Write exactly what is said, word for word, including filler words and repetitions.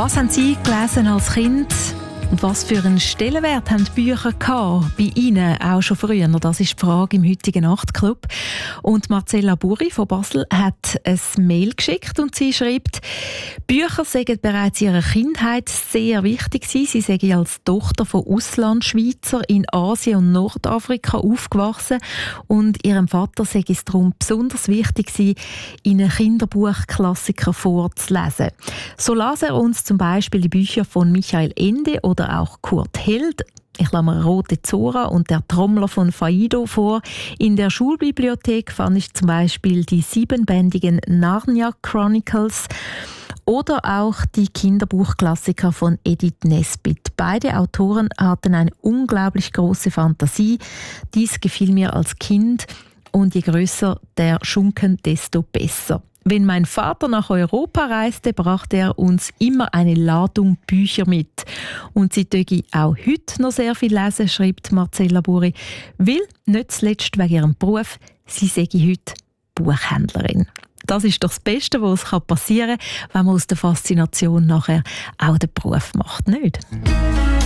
Was haben Sie gelesen als Kind? Und was für einen Stellenwert haben die Bücher gehabt? Bei Ihnen auch schon früher? Das ist die Frage im heutigen Nachtclub. Und Marcella Buri von Basel hat ein Mail geschickt und sie schreibt, Bücher seien bereits in ihrer Kindheit sehr wichtig gewesen. Sie seien als Tochter von Auslandschweizer in Asien und Nordafrika aufgewachsen und ihrem Vater sei es darum besonders wichtig gewesen, ihnen Kinderbuchklassiker vorzulesen. So las er uns zum Beispiel die Bücher von Michael Ende oder auch Kurt Held. Ich lasse mir «Rote Zora» und «Der Trommler» von Faido vor. In der Schulbibliothek fand ich zum Beispiel die siebenbändigen «Narnia Chronicles» oder auch die Kinderbuchklassiker von Edith Nesbit. Beide Autoren hatten eine unglaublich große Fantasie. Dies gefiel mir als Kind und je grösser der Schunken, desto besser. Wenn mein Vater nach Europa reiste, brachte er uns immer eine Ladung Bücher mit. Und sie töge auch heute noch sehr viel lesen, schreibt Marcella Buri, weil nicht zuletzt wegen ihrem Beruf, sie sei heute Buchhändlerin. Das ist doch das Beste, was passieren kann, wenn man aus der Faszination nachher auch den Beruf macht, nicht?